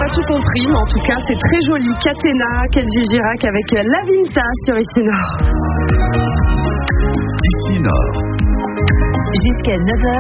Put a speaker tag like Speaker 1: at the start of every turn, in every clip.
Speaker 1: tout compris, mais en tout cas, c'est très joli. Catena, Kenji Girac avec La Vinta sur Ici Nord.
Speaker 2: Ici Nord.
Speaker 3: Jusqu'à 9h.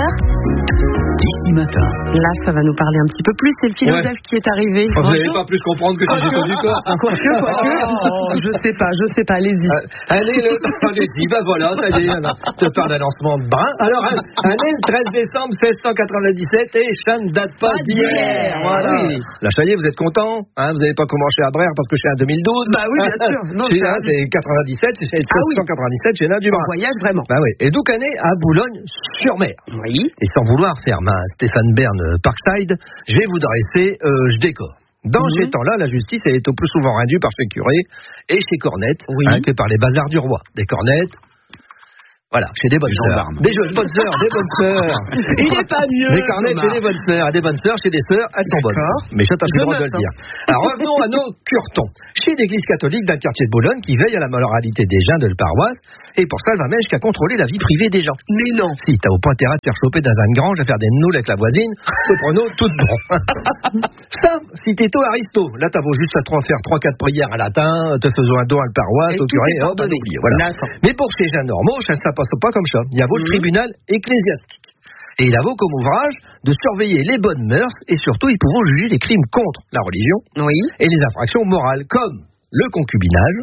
Speaker 2: Ici Matin.
Speaker 1: Là, ça va nous parler un petit peu plus. C'est le philosophe qui est arrivé.
Speaker 4: Vous n'allez pas plus comprendre que si j'ai connu quoi.
Speaker 1: Quoique. Je sais pas, allez-y.
Speaker 4: Allez-y, voilà, ça y est, on te parle d'un lancement de brin. Alors, un est le 13 décembre 1697 et ça ne date pas d'hier. Voilà. Oui. Là, ça y est, vous êtes content hein. Vous n'avez pas commencé à Brère parce que je suis en 2012.
Speaker 1: Bah oui, bien sûr. Non,
Speaker 4: c'est 97, c'est 1697, j'ai là du brin.
Speaker 1: Voyage vraiment.
Speaker 4: Bah oui. Et donc, on est à Boulogne-sur-Mer.
Speaker 1: Oui.
Speaker 4: Et sans vouloir faire ma Stéphane Bern Parkside, je vais vous dresser, je décore. Dans ces temps-là, la justice elle est au plus souvent rendue par ses curés et ses cornettes, que par les bazars du roi. Des cornettes, voilà, chez des bonnes sœurs. Des bonnes sœurs.
Speaker 1: Il n'est pas mieux.
Speaker 4: Des cornettes chez des bonnes sœurs. Et des bonnes sœurs chez des sœurs, elles sont bonnes. Mais ça, t'as plus le droit de le dire. Alors revenons à nos curetons. Chez l'église catholique d'un quartier de Boulogne qui veille à la moralité des gens de la paroisse. Et pour ça, elle va même jusqu'à contrôler la vie privée des gens.
Speaker 1: Mais non.
Speaker 4: Si t'as au point intérêt de faire choper dans une grange à faire des nouilles avec la voisine, c'est pour nous tout bon. Ça, si t'es tôt aristo, là t'as beau juste à faire 3-4 prières à latin, te faisons un don à la paroisse, au curé, hop, on oublie. Voilà. Mais pour ces gens normaux, ça passe pas comme ça. Il y a le tribunal ecclésiastique. Et il a comme ouvrage de surveiller les bonnes mœurs et surtout ils pourront juger les crimes contre la religion et les infractions morales comme le concubinage,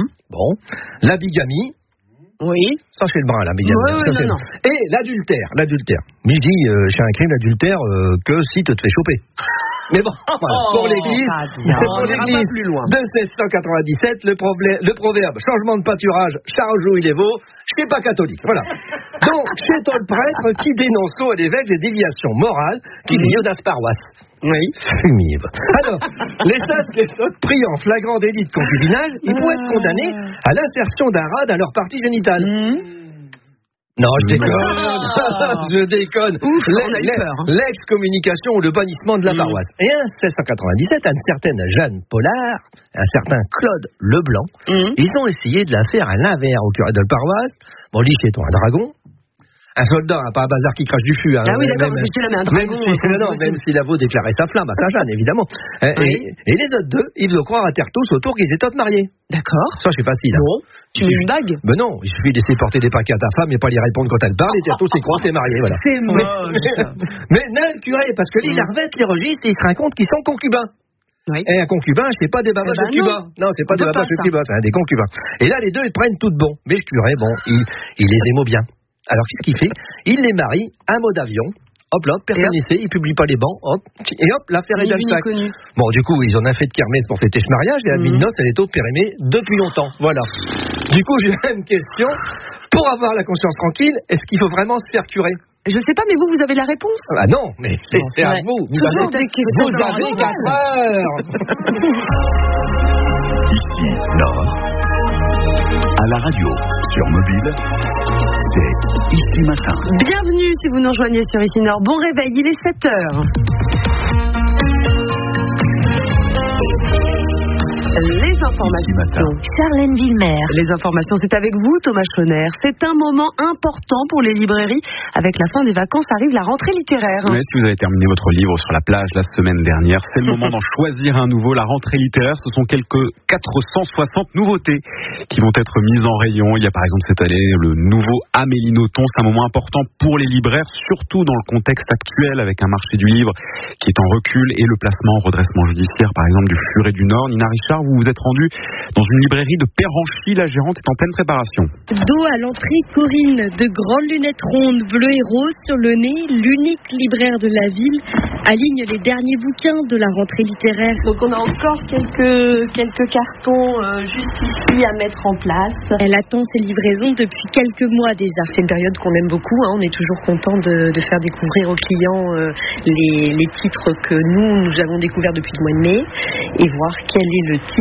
Speaker 4: la bigamie.
Speaker 1: Oui.
Speaker 4: Ça, c'est le brin, la bigamie.
Speaker 1: Non.
Speaker 4: Et l'adultère. Mais je dis, c'est un crime d'adultère que si tu te fais choper. Mais bon, voilà. Pour l'église, c'est pour l'église de 1697, le proverbe changement de pâturage, charge où il est veau, je suis pas catholique. Voilà. Donc, c'est le prêtre qui dénonce à l'évêque des déviations morales qui viennent dans cette paroisse. Oui. Fumible. Alors, les sacs pris en flagrant délit de concubinage, ils pourraient être condamnés à l'insertion d'un rat dans leur partie génitale. Non, je déconne. L'excommunication ou le bannissement de la paroisse. Et en 1697, une certaine Jeanne Pollard, un certain Claude Leblanc, ils ont essayé de la faire à l'inverse au curé de la paroisse. Bon, lui, c'est un dragon. Un soldat, pas un bazar qui crache du fût.
Speaker 1: Ah oui, d'accord, parce que tu l'as mis un dragon.
Speaker 4: Même s'il a beau déclarer sa flamme à Saint-Jeanne, évidemment. Et les autres deux, ils veulent croire à terre tous autour qu'ils étaient tous mariés.
Speaker 1: D'accord.
Speaker 4: Ça, c'est facile.
Speaker 1: Bon, tu mets une bague.
Speaker 4: Ben non, il suffit de laisser porter des paquets à ta femme et pas lui répondre quand elle parle, et terre tous, c'est croire t'es marié, voilà.
Speaker 1: C'est moche.
Speaker 4: Mais non, le curé, parce que lui, il revête les registres et il se rend compte qu'ils sont concubins. Oui. Et un concubin, c'est pas des babages de Cuba. Non, c'est pas des babages de Cuba, c'est des concubins. Et là, les deux, ils prennent tout de bon. Mais le curé, il les aime bien. Alors, qu'est-ce qu'il fait? Il les marie, un mot d'avion, hop là, personne n'y sait, il publie pas les bancs, hop, et hop, l'affaire est d'Alstac. Bon, du coup, ils ont un fait de kermesse pour fêter ce mariage, et la nuit de noces, elle est au périmée depuis longtemps, voilà. Du coup, j'ai une question, pour avoir la conscience tranquille, est-ce qu'il faut vraiment se faire curer?
Speaker 1: Je sais pas, mais vous avez la réponse?
Speaker 4: Ah non, mais c'est à vous. Vous avez 4 heures.
Speaker 2: Ici, Nord, à la radio, sur mobile, c'est Ici Matin.
Speaker 1: Bienvenue si vous nous rejoignez sur Ici Nord. Bon réveil, il est 7h. Les informations.
Speaker 3: Charlène Villemer.
Speaker 1: Les informations, c'est avec vous, Thomas Schoner. C'est un moment important pour les librairies. Avec la fin des vacances, arrive la rentrée littéraire.
Speaker 5: Mais si vous avez terminé votre livre sur la plage la semaine dernière, c'est le moment d'en choisir un nouveau. La rentrée littéraire, ce sont quelques 460 nouveautés qui vont être mises en rayon. Il y a par exemple cette année le nouveau Amélie Nothomb. C'est un moment important pour les libraires, surtout dans le contexte actuel avec un marché du livre qui est en recul et le placement en redressement judiciaire, par exemple, du Furet du Nord. Nina Richard, vous vous êtes rendu dans une librairie de Péranchy, la gérante est en pleine préparation.
Speaker 6: Dos à l'entrée, Corinne, de grandes lunettes rondes, bleues et roses sur le nez, l'unique libraire de la ville, aligne les derniers bouquins de la rentrée littéraire.
Speaker 1: Donc on a encore quelques cartons juste ici à mettre en place.
Speaker 6: Elle attend ses livraisons depuis quelques mois déjà.
Speaker 1: C'est une période qu'on aime beaucoup, on est toujours content de faire découvrir aux clients les titres que nous avons découverts depuis le mois de mai et voir quel est le titre qui va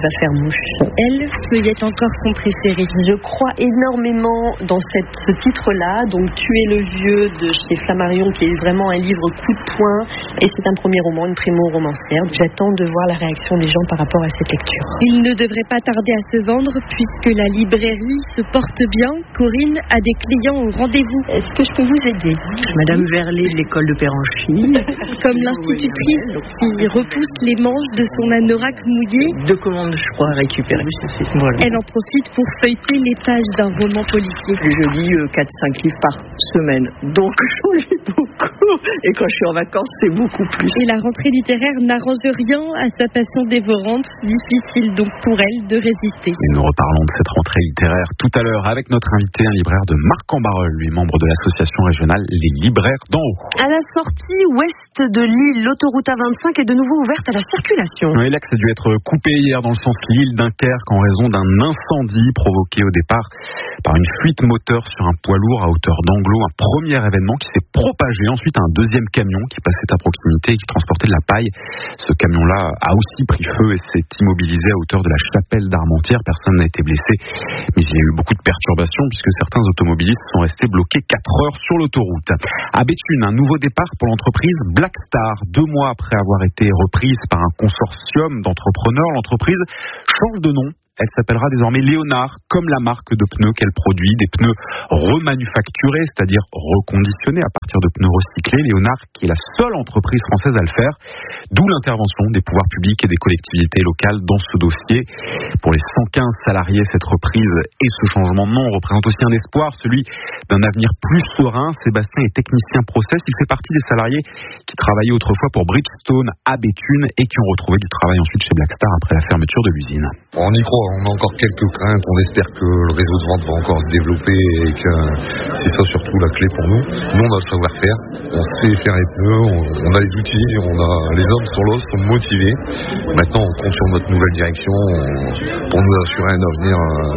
Speaker 6: affaires mouches. Elle feuillette encore son préféré.
Speaker 1: Je crois énormément dans ce titre-là, donc Tuer le vieux de chez Flammarion, qui est vraiment un livre coup de poing, et c'est un premier roman, une primo-romancière. J'attends de voir la réaction des gens par rapport à cette lecture.
Speaker 6: Il ne devrait pas tarder à se vendre puisque la librairie se porte bien. Corinne a des clients au rendez-vous.
Speaker 1: Est-ce que je peux vous aider?
Speaker 7: Madame Verlet de l'école de Péranchy.
Speaker 6: Comme l'institutrice qui repousse les manches de son anorak mouillé.
Speaker 7: 2 commandes, je crois, à récupérer. Voilà.
Speaker 6: Elle en profite pour feuilleter les pages d'un roman policier.
Speaker 7: Je lis 4-5 livres par semaine, donc j'en lis beaucoup. Et quand je suis en vacances, c'est beaucoup plus.
Speaker 6: Et la rentrée littéraire n'arrange rien à sa passion dévorante. Difficile donc pour elle de résister.
Speaker 5: Et nous reparlons de cette rentrée littéraire tout à l'heure avec notre invité, un libraire de Marc-en-Barœul, lui membre de l'association régionale Les Libraires d'en haut.
Speaker 1: À la sortie ouest de Lille, l'autoroute A25 est de nouveau ouverte à la circulation.
Speaker 5: Oui, l'axe a dû être coupé hier dans le sens Lille-Dunkerque en raison d'un incendie provoqué au départ par une fuite moteur sur un poids lourd à hauteur d'Anglo. Un premier événement qui s'est propagé ensuite à un deuxième camion qui passait à proximité et qui transportait de la paille. Ce camion-là a aussi pris feu et s'est immobilisé à hauteur de la chapelle d'Armentières. Personne n'a été blessé, mais il y a eu beaucoup de perturbations puisque certains automobilistes sont restés bloqués 4 heures sur l'autoroute. À Béthune, un nouveau départ pour l'entreprise Blackstar. 2 mois après avoir été reprise par un consortium d'entrepreneurs, l'entreprise change de nom. Elle s'appellera désormais Léonard, comme la marque de pneus qu'elle produit, des pneus remanufacturés, c'est-à-dire reconditionnés à partir de pneus recyclés. Léonard, qui est la seule entreprise française à le faire, d'où l'intervention des pouvoirs publics et des collectivités locales dans ce dossier. Pour les 115 salariés, cette reprise et ce changement de nom représentent aussi un espoir, celui d'un avenir plus serein. Sébastien est technicien process, il fait partie des salariés qui travaillaient autrefois pour Bridgestone à Béthune et qui ont retrouvé du travail ensuite chez Blackstar après la fermeture de l'usine.
Speaker 8: On y croit. On a encore quelques craintes, on espère que le réseau de vente va encore se développer et que c'est ça surtout la clé pour nous. Nous on a le savoir-faire, on sait faire les pneus, on a les outils, les hommes sur l'os sont motivés. Maintenant on compte sur notre nouvelle direction pour nous assurer un avenir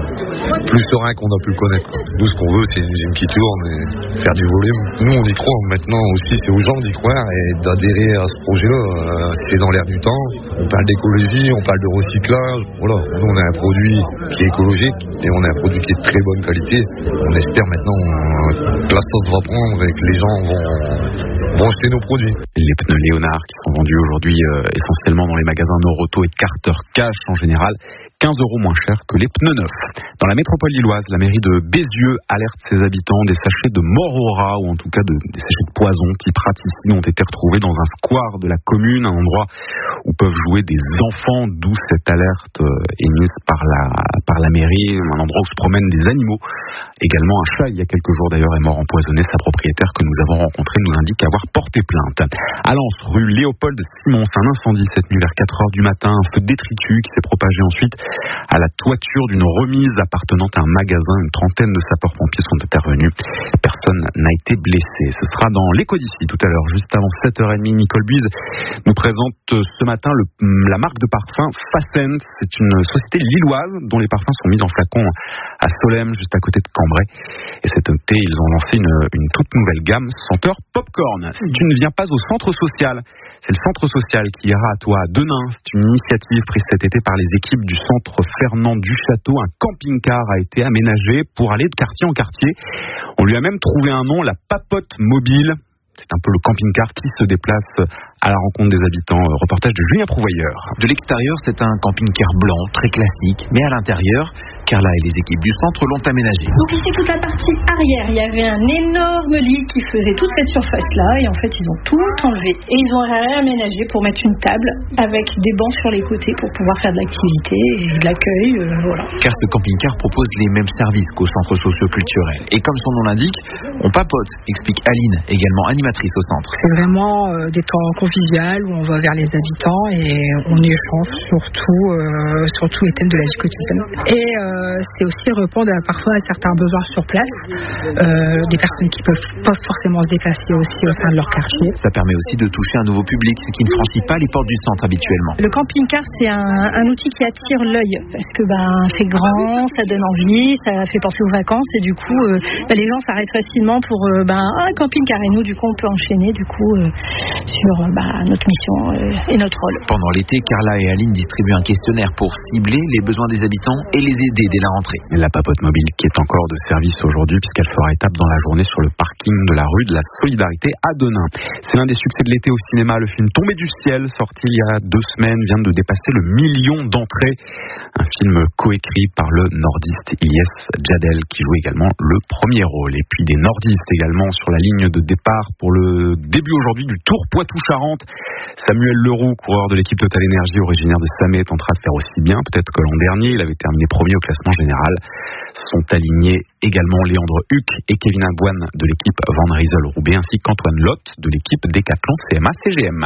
Speaker 8: plus serein qu'on a pu le connaître. Nous ce qu'on veut c'est une usine qui tourne et faire du volume. Nous on y croit maintenant aussi, c'est aux gens d'y croire et d'adhérer à ce projet-là. C'est dans l'air du temps, on parle d'écologie, on parle de recyclage, voilà. Nous on a un produit qui est écologique et on a un produit qui est de très bonne qualité. On espère maintenant que la sauce va prendre et que les gens vont acheter nos produits.
Speaker 5: Les pneus Léonard qui sont vendus aujourd'hui essentiellement dans les magasins Noroto et Carter Cash en général, 15 € moins cher que les pneus neufs. Dans la métropole lilloise, la mairie de Bézieux alerte ses habitants. Des sachets de mort au rat, ou en tout cas des sachets de poison type raticide ont été retrouvés dans un square de la commune, un endroit où peuvent jouer des enfants, d'où cette alerte émise par la mairie, un endroit où se promènent des animaux. Également un chat, il y a quelques jours d'ailleurs, est mort empoisonné. Sa propriétaire que nous avons rencontrée nous indique avoir porté plainte. À Lens, rue Léopold Simon, un incendie cette nuit vers 4 heures du matin, un feu de détritus qui s'est propagé ensuite à la toiture d'une remise appartenant à un magasin. Une trentaine de sapeurs-pompiers sont intervenus. Personne n'a été blessé. Ce sera dans l'écho d'ici tout à l'heure, juste avant 7h30. Nicole Buise nous présente ce matin la marque de parfum Facent. C'est une société lilloise dont les parfums sont mis en flacon à Solesmes, juste à côté de Cambrai. Et cet été, ils ont lancé une toute nouvelle gamme senteur popcorn. Si tu ne viens pas au centre social, c'est le centre social qui ira à toi. Denain, c'est une initiative prise cet été par les équipes du centre Fernand du Château. Un camping-car a été aménagé pour aller de quartier en quartier. On lui a même trouvé un nom, la papote mobile. C'est un peu le camping-car qui se déplace à la rencontre des habitants. Reportage de Julien Prouvoyeur.
Speaker 9: De l'extérieur, c'est un camping-car blanc, très classique. Mais à l'intérieur, Carla et les équipes du centre l'ont aménagé.
Speaker 10: Donc ici, toute la partie arrière, il y avait un énorme lit qui faisait toute cette surface-là. Et en fait, ils ont tout enlevé. Et ils ont réaménagé pour mettre une table avec des bancs sur les côtés pour pouvoir faire de l'activité et de l'accueil. Voilà.
Speaker 9: Car ce camping-car propose les mêmes services qu'au centre socio-culturel. Et comme son nom l'indique, on papote, explique Aline, également animatrice au centre.
Speaker 11: C'est vraiment des temps convivial où on va vers les habitants et on échange surtout les thèmes de la vie quotidienne. Et c'est aussi répondre parfois à certains besoins sur place, des personnes qui peuvent pas forcément se déplacer aussi au sein de leur quartier.
Speaker 9: Ça permet aussi de toucher un nouveau public qui ne franchit pas les portes du centre habituellement.
Speaker 10: Le camping-car, c'est un outil qui attire l'œil parce que c'est grand, ça donne envie, ça fait penser aux vacances et du coup les gens s'arrêtent facilement pour un camping-car et nous du coup on peut enchaîner sur notre mission et notre rôle.
Speaker 9: Pendant l'été, Carla et Aline distribuent un questionnaire pour cibler les besoins des habitants et les aider dès la rentrée.
Speaker 5: La papote mobile qui est encore de service aujourd'hui puisqu'elle fera étape dans la journée sur le parking de la rue de la Solidarité à Denain. C'est l'un des succès de l'été au cinéma. Le film Tombé du ciel, sorti il y a 2 semaines, vient de dépasser le 1 million d'entrées. Un film coécrit par le nordiste Ilyes Djadel qui joue également le premier rôle. Et puis des nordistes également sur la ligne de départ pour le début aujourd'hui du Tour Poitou-Charentes. Samuel Leroux, coureur de l'équipe Total Energy originaire de Samet, tentera de faire aussi bien peut-être que l'an dernier. Il avait terminé premier au classement général. Sont alignés également Léandre Huck et Kevin Abouane de l'équipe Van Rysel-Roubaix ainsi qu'Antoine Lotte de l'équipe Décathlon CMA-CGM.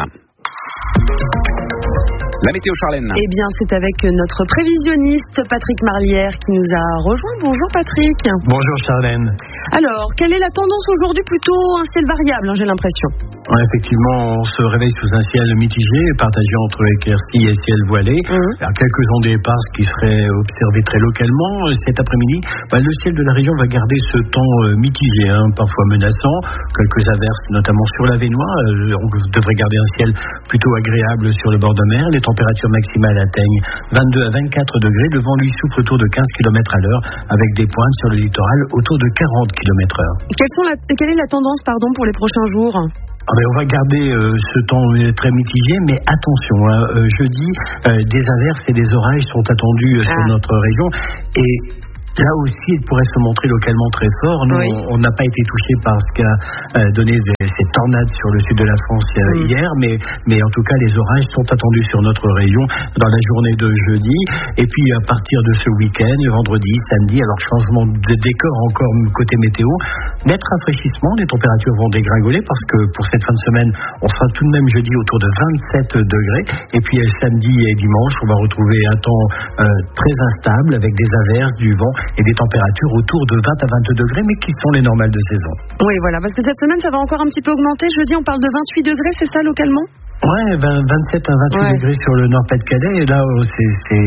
Speaker 5: La météo, Charlène.
Speaker 12: Eh bien, c'est avec notre prévisionniste Patrick Marlière qui nous a rejoint. Bonjour Patrick.
Speaker 13: Bonjour Charlène.
Speaker 12: Alors, quelle est la tendance aujourd'hui? Plutôt un ciel variable, j'ai l'impression.
Speaker 13: Ouais, effectivement, on se réveille sous un ciel mitigé, partagé entre éclaircies et ciel voilé. Alors, quelques ondes éparses qui seraient observées très localement. Cet après-midi, le ciel de la région va garder ce temps mitigé, parfois menaçant. Quelques averses, notamment sur la Vénois. On devrait garder un ciel plutôt agréable sur le bord de mer. Les températures maximales atteignent 22 à 24 degrés. Le vent, lui, souffle autour de 15 km à l'heure, avec des pointes sur le littoral autour de 40 km/h.
Speaker 12: Quelle est la tendance, pour les prochains jours?
Speaker 13: On va garder ce temps très mitigé, mais attention, jeudi, des averses et des orages sont attendus sur notre région. Et là aussi, il pourrait se montrer localement très fort. Nous, on n'a pas été touché par ce qu'a donné ces tornades sur le sud de la France hier, mais en tout cas, les orages sont attendus sur notre région dans la journée de jeudi. Et puis, à partir de ce week-end, vendredi, samedi, alors changement de décor encore côté météo, net rafraîchissement, les températures vont dégringoler parce que pour cette fin de semaine, on sera tout de même jeudi autour de 27 degrés. Et puis, samedi et dimanche, on va retrouver un temps très instable avec des averses, du vent et des températures autour de 20 à 22 degrés, mais qui sont les normales de saison.
Speaker 12: Oui, voilà, parce que cette semaine, ça va encore un petit peu augmenter. Jeudi, on parle de 28 degrés, c'est ça, localement?
Speaker 13: Ouais, 27 à 28 degrés sur le Nord-Pas-de-Calais, et là, c'est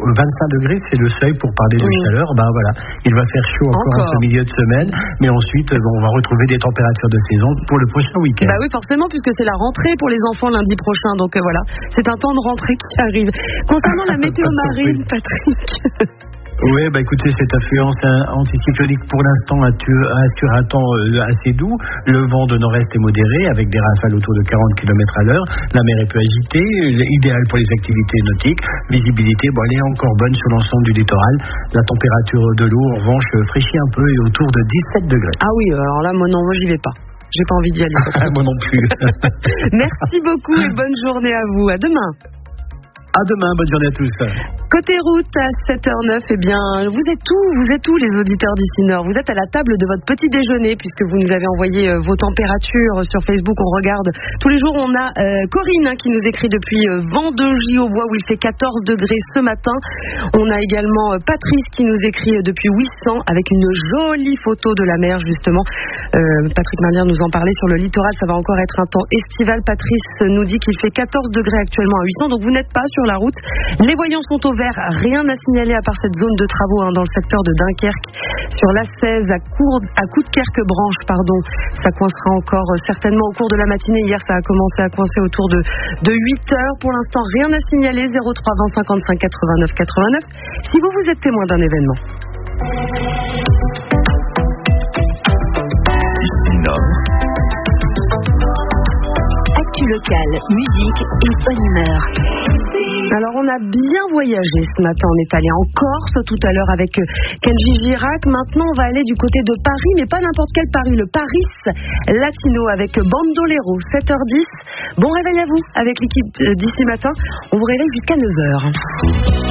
Speaker 13: 25 degrés, c'est le seuil pour parler de chaleur. Voilà, il va faire chaud encore en ce milieu de semaine, mais ensuite, on va retrouver des températures de saison pour le prochain week-end.
Speaker 12: Oui, forcément, puisque c'est la rentrée pour les enfants lundi prochain, donc voilà, c'est un temps de rentrée qui arrive. Concernant la météo marine, Patrick.
Speaker 13: Oui, écoutez, cette influence anticyclonique pour l'instant assure un temps assez doux. Le vent de nord-est est modéré avec des rafales autour de 40 km à l'heure. La mer est peu agitée, idéale pour les activités nautiques. Visibilité, elle est encore bonne sur l'ensemble du littoral. La température de l'eau, en revanche, fraîchit un peu et autour de 17 degrés.
Speaker 12: Ah oui, alors là, moi j'y vais pas. J'ai pas envie d'y aller.
Speaker 13: Moi non plus.
Speaker 12: Merci beaucoup et bonne journée à vous. À demain.
Speaker 13: À demain, bonne journée à tous.
Speaker 12: Côté route à 7h09, vous êtes où les auditeurs d'ici Nord? Vous êtes à la table de votre petit déjeuner puisque vous nous avez envoyé vos températures sur Facebook. On regarde tous les jours. On a Corinne qui nous écrit depuis Vendôgy-au-Bois où il fait 14 degrés ce matin. On a également Patrice qui nous écrit depuis 800 avec une jolie photo de la mer justement. Patrick Marlière nous en parlait sur le littoral. Ça va encore être un temps estival. Patrice nous dit qu'il fait 14 degrés actuellement à 800. Donc vous n'êtes pas sur la route. Les voyants sont au vert. Rien à signaler à part cette zone de travaux dans le secteur de Dunkerque. Sur l'A16 à Coudekerque-Branche, ça coincera encore certainement au cours de la matinée. Hier, ça a commencé à coincer autour de 8 heures. Pour l'instant, rien à signaler. 03 20 55 89 89. Si vous êtes témoin d'un événement.
Speaker 2: Ici Nord.
Speaker 3: Actu locale, musique et bonne humeur.
Speaker 12: Alors on a bien voyagé ce matin, on est allé en Corse tout à l'heure avec Kenji Girac. Maintenant on va aller du côté de Paris, mais pas n'importe quel Paris, le Paris Latino avec Bandolero, 7h10. Bon réveil à vous avec l'équipe d'ici matin, on vous réveille jusqu'à 9h.